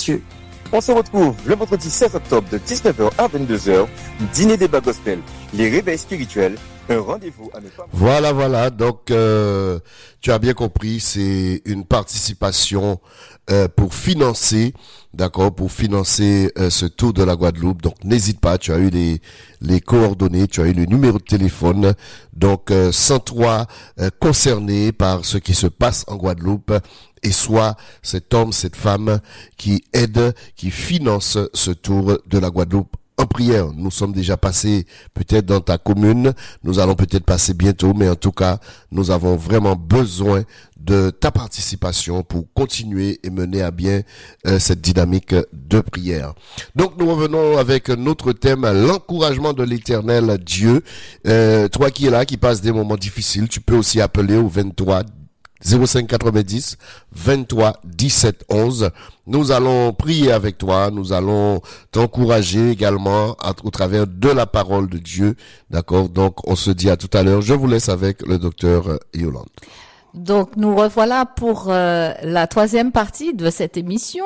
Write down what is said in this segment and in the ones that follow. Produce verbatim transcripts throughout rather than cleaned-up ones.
Dieu. On se retrouve le vendredi seize octobre de dix-neuf heures à vingt-deux heures, dîner débat gospel, les réveils spirituels, un rendez-vous à ne pas... Voilà, voilà, donc euh, tu as bien compris, c'est une participation euh, pour financer, d'accord, pour financer euh, ce tour de la Guadeloupe. Donc n'hésite pas, tu as eu les les coordonnées, tu as eu le numéro de téléphone. Donc euh, sens-toi euh, concerné par ce qui se passe en Guadeloupe. Et soit cet homme, cette femme qui aide, qui finance ce tour de la Guadeloupe en prière. Nous sommes déjà passés peut-être dans ta commune, nous allons peut-être passer bientôt, mais en tout cas, nous avons vraiment besoin de ta participation pour continuer et mener à bien euh, cette dynamique de prière. Donc nous revenons avec notre thème, l'encouragement de l'Éternel Dieu. Euh, toi qui es là, qui passe des moments difficiles, tu peux aussi appeler au vingt-trois zéro cinq quatre-vingt-dix vingt-trois dix-sept onze. Nous allons prier avec toi, nous allons t'encourager également à, au travers de la parole de Dieu. D'accord? Donc on se dit à tout à l'heure. Je vous laisse avec le docteur Yolande. Donc nous revoilà pour euh, la troisième partie de cette émission,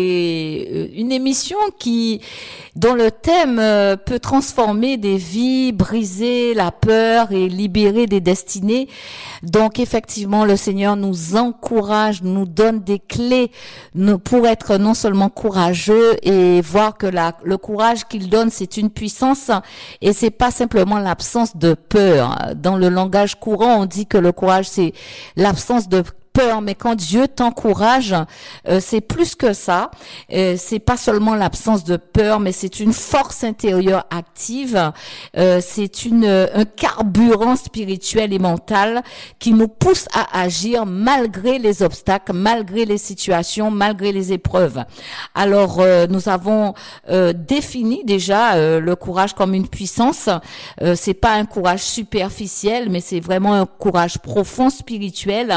et euh, une émission qui dont le thème euh, peut transformer des vies, briser la peur et libérer des destinées. Donc effectivement, le Seigneur nous encourage, nous donne des clés nous, pour être non seulement courageux et voir que la, le courage qu'il donne, c'est une puissance, et c'est pas simplement l'absence de peur. Dans le langage courant, on dit que le courage, c'est l'absence de peur, mais quand Dieu t'encourage, euh, c'est plus que ça. Euh, c'est pas seulement l'absence de peur, mais c'est une force intérieure active. Euh, c'est une un carburant spirituel et mental qui nous pousse à agir malgré les obstacles, malgré les situations, malgré les épreuves. Alors euh, nous avons euh, défini déjà euh, le courage comme une puissance. Euh, c'est pas un courage superficiel, mais c'est vraiment un courage profond spirituel.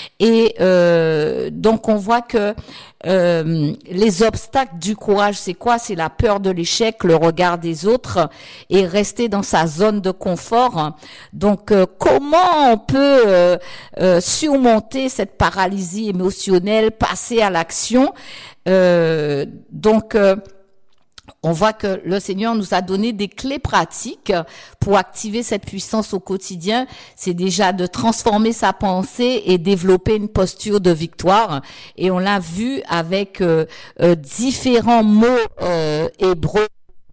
Et euh, donc on voit que euh, les obstacles du courage, c'est quoi? C'est la peur de l'échec, le regard des autres et rester dans sa zone de confort. Donc euh, comment on peut euh, euh, surmonter cette paralysie émotionnelle, passer à l'action? euh, Donc euh, on voit que le Seigneur nous a donné des clés pratiques pour activer cette puissance au quotidien. C'est déjà de transformer sa pensée et développer une posture de victoire. Et on l'a vu avec euh, euh, différents mots euh, hébreux.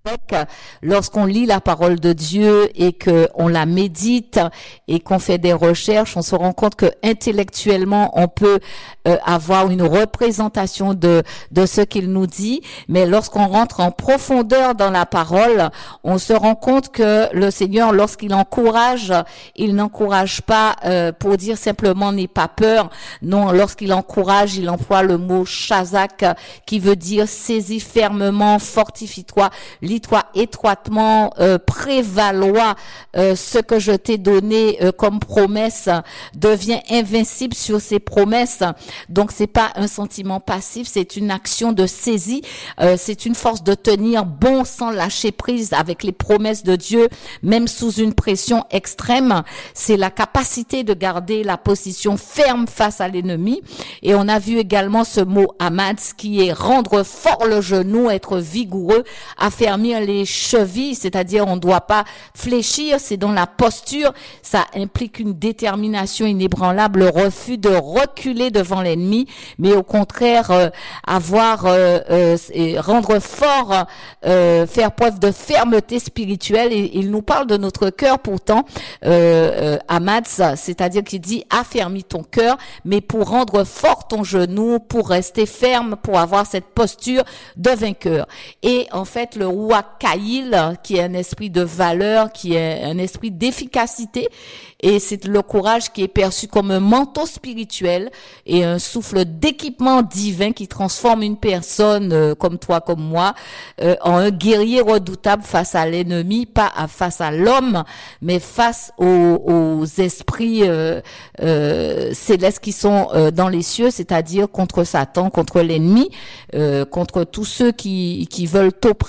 Lorsqu'on lit la parole de Dieu et que on la médite et qu'on fait des recherches, on se rend compte que intellectuellement on peut euh, avoir une représentation de de ce qu'il nous dit, mais lorsqu'on rentre en profondeur dans la parole, on se rend compte que le Seigneur, lorsqu'il encourage, il n'encourage pas euh, pour dire simplement n'aie pas peur. Non, lorsqu'il encourage, il emploie le mot chazak qui veut dire saisis fermement, fortifie-toi, lis-toi étroitement, euh, prévaloir euh, ce que je t'ai donné euh, comme promesse, devient invincible sur ces promesses. Donc c'est pas un sentiment passif, c'est une action de saisie, euh, c'est une force de tenir bon sans lâcher prise avec les promesses de Dieu, même sous une pression extrême. C'est la capacité de garder la position ferme face à l'ennemi. Et on a vu également ce mot amad, qui est rendre fort le genou, être vigoureux, affermir les chevilles, c'est-à-dire on ne doit pas fléchir, c'est dans la posture, ça implique une détermination inébranlable, le refus de reculer devant l'ennemi, mais au contraire euh, avoir euh, euh, et rendre fort, euh, faire preuve de fermeté spirituelle. Et il nous parle de notre cœur pourtant, euh, euh, Amad, c'est-à-dire qu'il dit affermis ton cœur, mais pour rendre fort ton genou, pour rester ferme, pour avoir cette posture de vainqueur. Et en fait le Ruach-Kaïl, qui est un esprit de valeur, qui est un esprit d'efficacité, et c'est le courage qui est perçu comme un manteau spirituel et un souffle d'équipement divin qui transforme une personne euh, comme toi, comme moi, euh, en un guerrier redoutable face à l'ennemi, pas à, face à l'homme, mais face aux, aux esprits euh, euh, célestes qui sont euh, dans les cieux, c'est-à-dire contre Satan, contre l'ennemi, euh, contre tous ceux qui, qui veulent t'oppresser.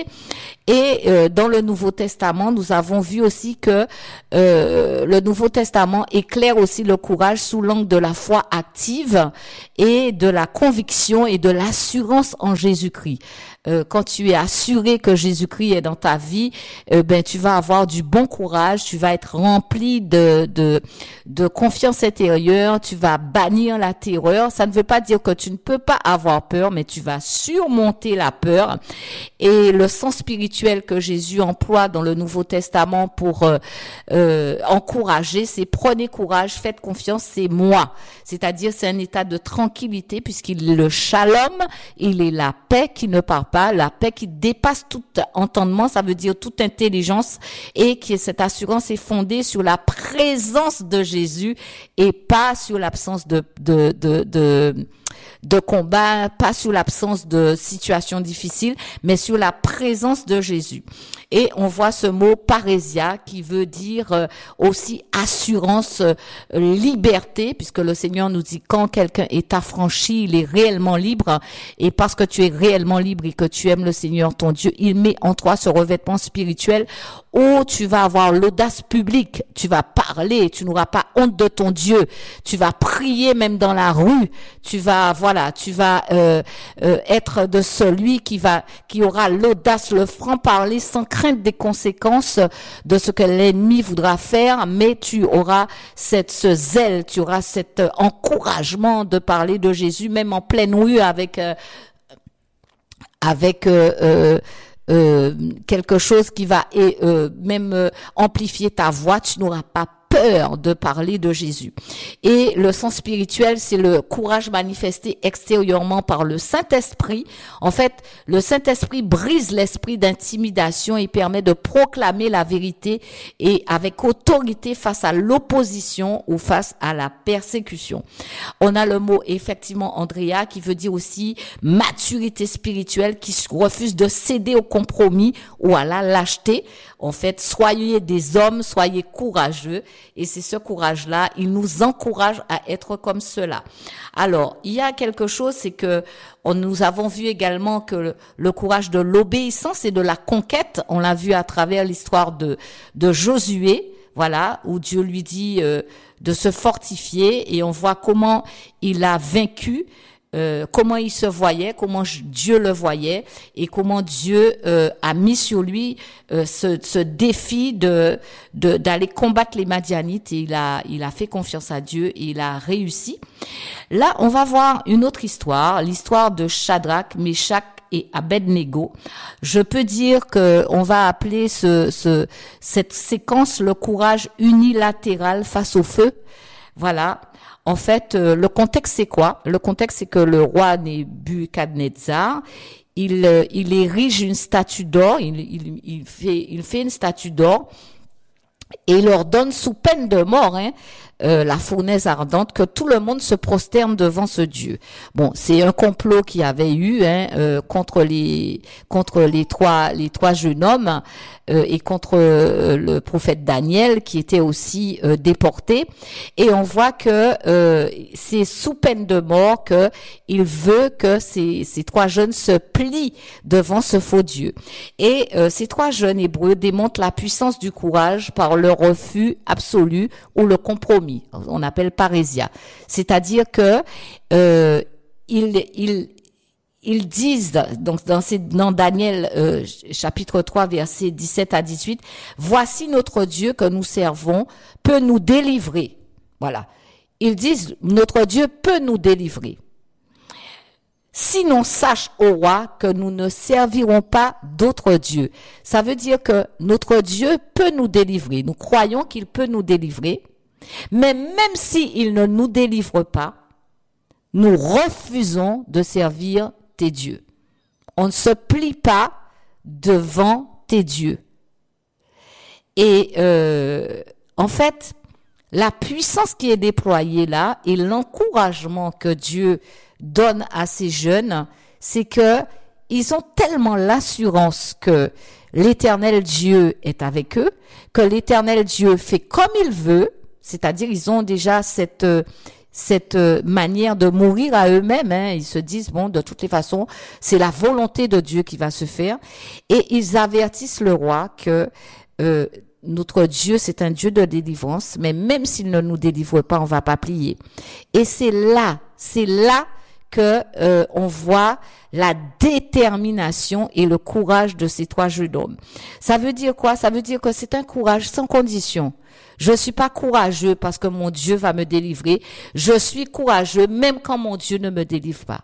Et euh, dans le Nouveau Testament, nous avons vu aussi que euh, le Nouveau Testament éclaire aussi le courage sous l'angle de la foi active et de la conviction et de l'assurance en Jésus-Christ. Euh, quand tu es assuré que Jésus-Christ est dans ta vie, euh, ben tu vas avoir du bon courage, tu vas être rempli de de de confiance intérieure, tu vas bannir la terreur. Ça ne veut pas dire que tu ne peux pas avoir peur, mais tu vas surmonter la peur. Et le sens spirituel que Jésus emploie dans le Nouveau Testament pour euh, euh, encourager, c'est prenez courage, faites confiance, c'est moi. C'est-à-dire c'est un état de tranquillité puisqu'il est le shalom, il est la paix qui ne part pas, la paix qui dépasse tout entendement, ça veut dire toute intelligence, et que cette assurance est fondée sur la présence de Jésus et pas sur l'absence de de de de, de combat, pas sur l'absence de situations difficiles, mais sur la présence de Jésus. Et on voit ce mot parésia qui veut dire euh, aussi assurance, euh, liberté, puisque le Seigneur nous dit quand quelqu'un est affranchi, il est réellement libre, et parce que tu es réellement libre et que tu aimes le Seigneur ton Dieu, il met en toi ce revêtement spirituel où tu vas avoir l'audace publique, tu vas parler, tu n'auras pas honte de ton Dieu, tu vas prier même dans la rue, tu vas voilà, tu vas euh, euh, être de celui qui va qui aura l'audace, le franc-parler sans crainte des conséquences de ce que l'ennemi voudra faire, mais tu auras cette ce zèle, tu auras cet euh, encouragement de parler de Jésus même en pleine rue avec euh, avec euh, euh, Euh, quelque chose qui va et euh, même euh, amplifier ta voix, tu n'auras pas peur de parler de Jésus. Et le sens spirituel, c'est le courage manifesté extérieurement par le Saint-Esprit. En fait, le Saint-Esprit brise l'esprit d'intimidation et permet de proclamer la vérité et avec autorité face à l'opposition ou face à la persécution. On a le mot effectivement Andrea qui veut dire aussi maturité spirituelle, qui refuse de céder au compromis ou à la lâcheté. En fait, soyez des hommes, soyez courageux. Et c'est ce courage-là, il nous encourage à être comme cela. Alors, il y a quelque chose, c'est que on, nous avons vu également que le, le courage de l'obéissance et de la conquête, on l'a vu à travers l'histoire de, de Josué, voilà, où Dieu lui dit euh, de se fortifier, et on voit comment il a vaincu. Euh, comment il se voyait, comment Dieu le voyait, et comment Dieu euh, a mis sur lui euh, ce, ce défi de, de d'aller combattre les Madianites, et il a il a fait confiance à Dieu et il a réussi. Là, on va voir une autre histoire, l'histoire de Shadrach, Meshach et Abednego. Je peux dire que on va appeler ce, ce cette séquence le courage unilatéral face au feu. Voilà. En fait, euh, le contexte, c'est quoi? Le contexte, c'est que le roi Nebuchadnezzar, il, euh, il érige une statue d'or, il, il, il, fait, il fait une statue d'or, et il leur donne sous peine de mort, hein, euh, la fournaise ardente, que tout le monde se prosterne devant ce Dieu. Bon, c'est un complot qu'il y avait eu hein, euh, contre les contre les trois les trois jeunes hommes euh, et contre euh, le prophète Daniel qui était aussi euh, déporté. Et on voit que euh, c'est sous peine de mort que il veut que ces ces trois jeunes se plient devant ce faux Dieu. Et euh, ces trois jeunes hébreux démontrent la puissance du courage par le refus absolu ou le compromis. On appelle parésia. C'est-à-dire que euh, ils, ils, ils disent, donc dans, ces, dans Daniel euh, chapitre trois, versets dix-sept à dix-huit, « Voici notre Dieu que nous servons peut nous délivrer. » Voilà. Ils disent « Notre Dieu peut nous délivrer. » Sinon, sache, ô roi, que nous ne servirons pas d'autres dieux. Ça veut dire que notre Dieu peut nous délivrer. Nous croyons qu'il peut nous délivrer. Mais même s'il ne nous délivre pas, nous refusons de servir tes dieux. On ne se plie pas devant tes dieux. Et euh, en fait, la puissance qui est déployée là et l'encouragement que Dieu donne à ces jeunes, c'est que ils ont tellement l'assurance que l'Éternel Dieu est avec eux, que l'Éternel Dieu fait comme il veut. C'est-à-dire, ils ont déjà cette, euh, cette euh, manière de mourir à eux-mêmes. Hein. Ils se disent, bon, de toutes les façons, c'est la volonté de Dieu qui va se faire. Et ils avertissent le roi que euh, notre Dieu, c'est un Dieu de délivrance, mais même s'il ne nous délivre pas, on va pas plier. Et c'est là, c'est là que euh, on voit la détermination et le courage de ces trois jeunes hommes. Ça veut dire quoi? Ça veut dire que c'est un courage sans condition. Je suis pas courageux parce que mon Dieu va me délivrer. Je suis courageux même quand mon Dieu ne me délivre pas.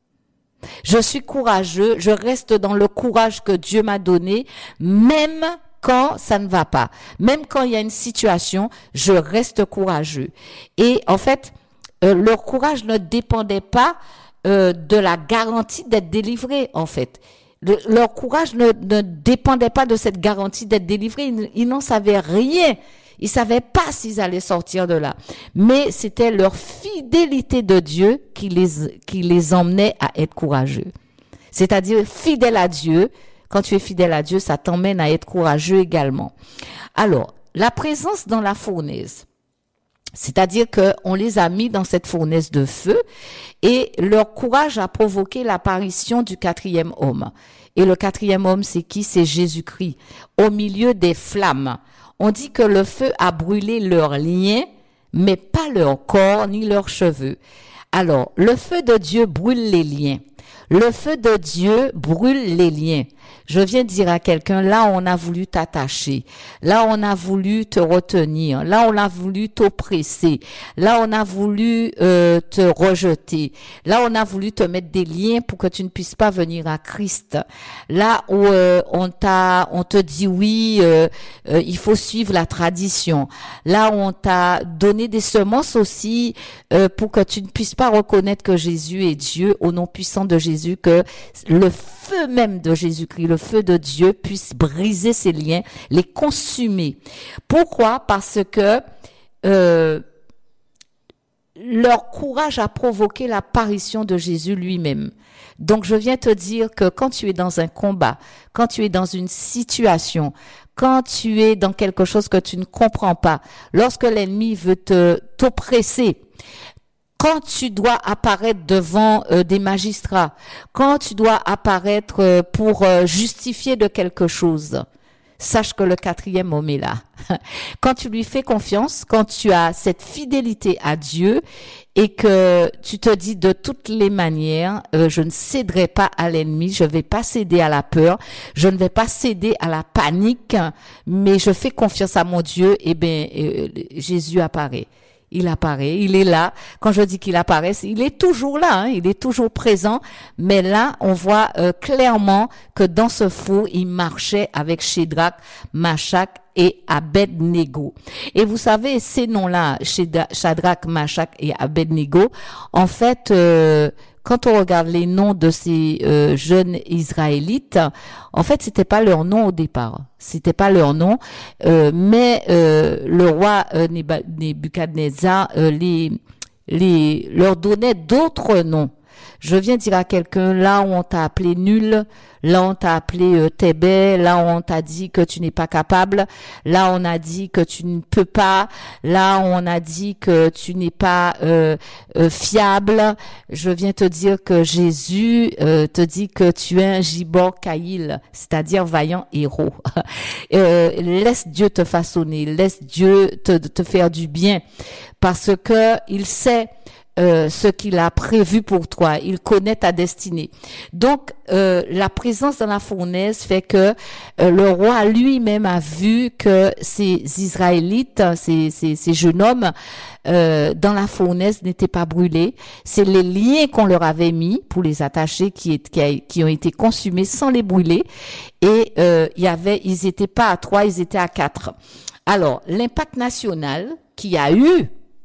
Je suis courageux, je reste dans le courage que Dieu m'a donné, même quand ça ne va pas. Même quand il y a une situation, je reste courageux. Et en fait, euh, leur courage ne dépendait pas euh, de la garantie d'être délivré, en fait. Le, leur courage ne, ne dépendait pas de cette garantie d'être délivré. Ils, ils n'en savaient rien. Ils savaient pas s'ils allaient sortir de là. Mais c'était leur fidélité de Dieu qui les, qui les emmenait à être courageux. C'est-à-dire fidèle à Dieu. Quand tu es fidèle à Dieu, ça t'emmène à être courageux également. Alors, la présence dans la fournaise. C'est-à-dire que on les a mis dans cette fournaise de feu et leur courage a provoqué l'apparition du quatrième homme. Et le quatrième homme, c'est qui? C'est Jésus-Christ. Au milieu des flammes. On dit que le feu a brûlé leurs liens, mais pas leur corps ni leurs cheveux. Alors, le feu de Dieu brûle les liens. Le feu de Dieu brûle les liens. Je viens dire à quelqu'un, là on a voulu t'attacher, là on a voulu te retenir, là on a voulu t'oppresser, là on a voulu euh, te rejeter, là on a voulu te mettre des liens pour que tu ne puisses pas venir à Christ. Là où euh, on t'a, on te dit oui, euh, euh, il faut suivre la tradition. Là où on t'a donné des semences aussi euh, pour que tu ne puisses pas reconnaître que Jésus est Dieu au nom puissant de Jésus, que le feu même de Jésus-Christ, le feu de Dieu puisse briser ces liens, les consumer. Pourquoi? Parce que euh, leur courage a provoqué l'apparition de Jésus lui-même. Donc je viens te dire que quand tu es dans un combat, quand tu es dans une situation, quand tu es dans quelque chose que tu ne comprends pas, lorsque l'ennemi veut te t'oppresser, quand tu dois apparaître devant euh, des magistrats, quand tu dois apparaître euh, pour euh, justifier de quelque chose, sache que le quatrième homme est là. Quand tu lui fais confiance, quand tu as cette fidélité à Dieu et que tu te dis de toutes les manières, euh, je ne céderai pas à l'ennemi, je ne vais pas céder à la peur, je ne vais pas céder à la panique, mais je fais confiance à mon Dieu, et bien euh, Jésus apparaît. Il apparaît, il est là. Quand je dis qu'il apparaît, il est toujours là, hein, il est toujours présent. Mais là, on voit euh, clairement que dans ce four, il marchait avec Shadrach, Meshach et Abednego. Et vous savez, ces noms-là, Shadrach, Meshach et Abednego, en fait, euh, quand on regarde les noms de ces euh, jeunes Israélites, en fait, c'était pas leur nom au départ. C'était pas leur nom, euh, mais euh, le roi euh, Nebuchadnezzar euh, les, les leur donnait d'autres noms. Je viens dire à quelqu'un, là où on t'a appelé nul, là on t'a appelé euh, Tébé, là on t'a dit que tu n'es pas capable, là on a dit que tu ne peux pas, là on a dit que tu n'es pas euh, euh, fiable. Je viens te dire que Jésus euh, te dit que tu es un Gibor Kaïl, c'est-à-dire vaillant héros. euh, laisse Dieu te façonner, laisse Dieu te, te faire du bien, parce que il sait Euh, ce qu'il a prévu pour toi. Il connaît ta destinée. Donc, euh, la présence dans la fournaise fait que euh, le roi lui-même a vu que ces Israélites, ces, ces, ces jeunes hommes, euh, dans la fournaise n'étaient pas brûlés. C'est les liens qu'on leur avait mis pour les attacher qui, est, qui, a, qui ont été consumés sans les brûler. Et euh, il y avait, ils étaient pas à trois, ils étaient à quatre. Alors, l'impact national qu'il y a eu,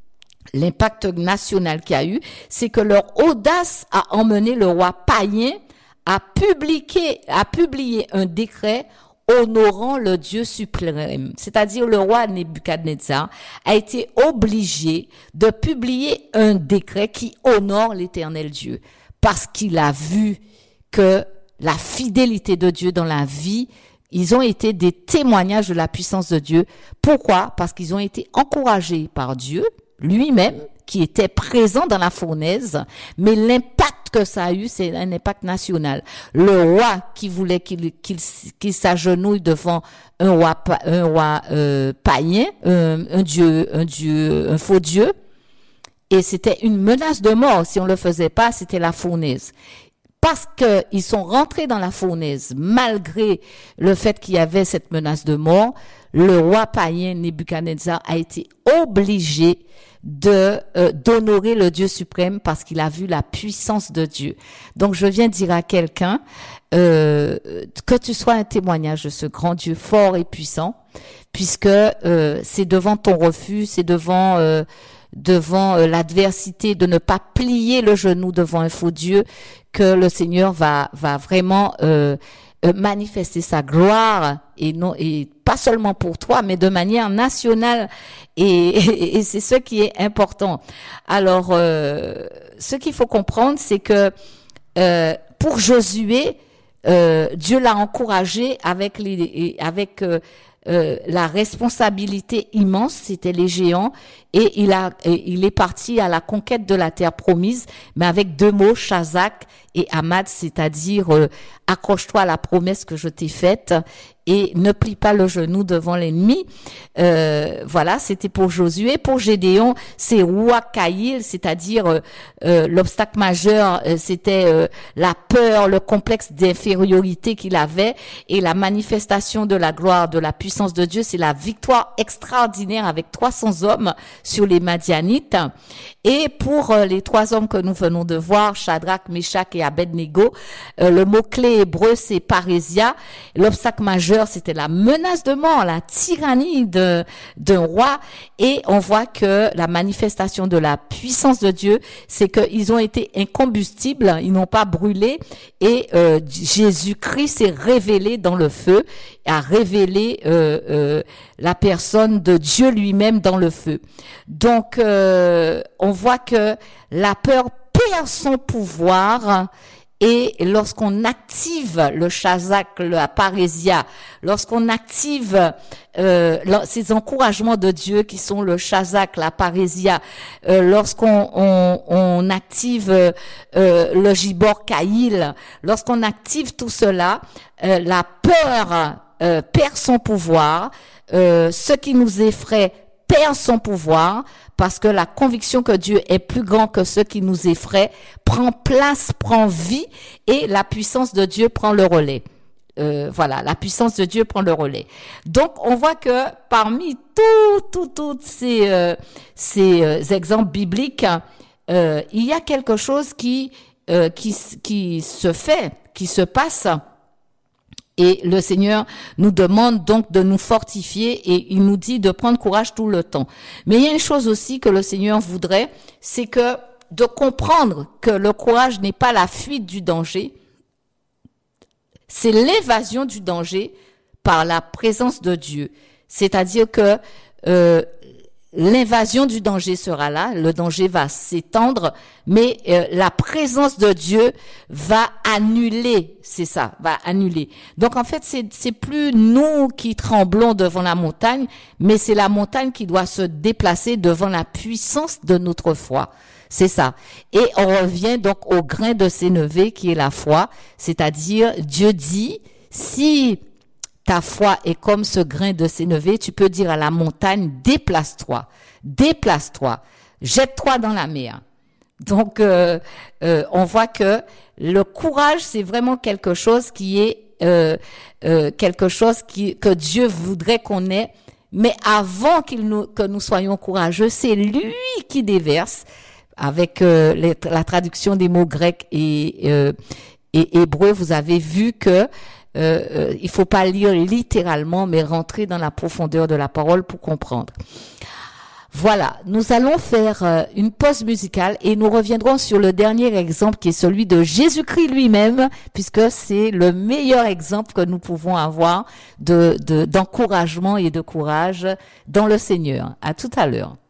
L'impact national qu'il y a eu, c'est que leur audace a emmené le roi païen à publier, à publier un décret honorant le Dieu suprême. C'est-à-dire le roi Nebuchadnezzar a été obligé de publier un décret qui honore l'Éternel Dieu, parce qu'il a vu que la fidélité de Dieu dans la vie, ils ont été des témoignages de la puissance de Dieu. Pourquoi? Parce qu'ils ont été encouragés par Dieu. lui-même qui était présent dans la fournaise, mais l'impact que ça a eu, c'est un impact national. Le roi qui voulait qu'il qu'il, qu'il s'agenouille devant un roi un roi euh, païen, un, un dieu un dieu un faux dieu, et c'était une menace de mort si on le faisait pas, c'était la fournaise. Parce que ils sont rentrés dans la fournaise malgré le fait qu'il y avait cette menace de mort, le roi païen Nebuchadnezzar a été obligé de euh, d'honorer le Dieu suprême parce qu'il a vu la puissance de Dieu. Donc je viens dire à quelqu'un euh, que tu sois un témoignage de ce grand Dieu fort et puissant, puisque euh, c'est devant ton refus, c'est devant euh, devant euh, l'adversité de ne pas plier le genou devant un faux Dieu que le Seigneur va va vraiment euh, euh, manifester sa gloire, et non et pas seulement pour toi, mais de manière nationale, et, et, et c'est ce qui est important. Alors euh, ce qu'il faut comprendre, c'est que euh, pour Josué, euh, Dieu l'a encouragé avec les avec euh, Euh, la responsabilité immense, c'était les géants, et il a, et il est parti à la conquête de la terre promise, mais avec deux mots, Shazak et Hamad, c'est-à-dire euh, accroche-toi à la promesse que je t'ai faite et ne plie pas le genou devant l'ennemi. Euh, voilà, c'était pour Josué. Pour Gédéon, c'est Ouakaïl, c'est-à-dire euh, euh, l'obstacle majeur, euh, c'était euh, la peur, le complexe d'infériorité qu'il avait, et la manifestation de la gloire, de la puissance de Dieu, c'est la victoire extraordinaire avec trois cents hommes sur les Madianites. Et pour euh, les trois hommes que nous venons de voir, Shadrach, Meshach et Abednego, euh, le mot-clé hébreu, c'est parésia. L'obstacle majeur, c'était la menace de mort, la tyrannie de, d'un roi. Et on voit que la manifestation de la puissance de Dieu, c'est qu'ils ont été incombustibles, ils n'ont pas brûlé. Et euh, Jésus-Christ s'est révélé dans le feu, a révélé euh, euh, la personne de Dieu lui-même dans le feu. Donc, euh, on voit que la peur perd son pouvoir. Et lorsqu'on active le Shazak, la parésia, lorsqu'on active euh, ces encouragements de Dieu qui sont le Shazak, la parésia, euh, lorsqu'on on, on active euh, le Gibor Kaïl, lorsqu'on active tout cela, euh, la peur euh, perd son pouvoir, euh, ce qui nous effraie perd son pouvoir, parce que la conviction que Dieu est plus grand que ce qui nous effraie prend place, prend vie, et la puissance de Dieu prend le relais. Euh, voilà, la puissance de Dieu prend le relais. Donc, on voit que parmi tous, tous, tous ces, euh, ces euh, exemples bibliques, euh, il y a quelque chose qui, euh, qui, qui se fait, qui se passe. Et le Seigneur nous demande donc de nous fortifier, et il nous dit de prendre courage tout le temps. Mais il y a une chose aussi que le Seigneur voudrait, c'est que de comprendre que le courage n'est pas la fuite du danger, c'est l'évasion du danger par la présence de Dieu. C'est-à-dire que euh, l'invasion du danger sera là, le danger va s'étendre, mais euh, la présence de Dieu va annuler, c'est ça, va annuler. Donc en fait, c'est c'est plus nous qui tremblons devant la montagne, mais c'est la montagne qui doit se déplacer devant la puissance de notre foi. C'est ça. Et on revient donc au grain de sénévé qui est la foi, c'est-à-dire Dieu dit, si ta foi est comme ce grain de sénévé, tu peux dire à la montagne, déplace-toi, déplace-toi, jette-toi dans la mer. Donc, euh, euh, on voit que le courage, c'est vraiment quelque chose qui est euh, euh, quelque chose qui que Dieu voudrait qu'on ait. Mais avant qu'il nous, que nous soyons courageux, c'est lui qui déverse. Avec euh, les, la traduction des mots grecs et, euh, et hébreux, vous avez vu que Euh, euh, il faut pas lire littéralement, mais rentrer dans la profondeur de la parole pour comprendre. Voilà, nous allons faire euh, une pause musicale et nous reviendrons sur le dernier exemple qui est celui de Jésus-Christ lui-même, puisque c'est le meilleur exemple que nous pouvons avoir de, de, d'encouragement et de courage dans le Seigneur. À tout à l'heure.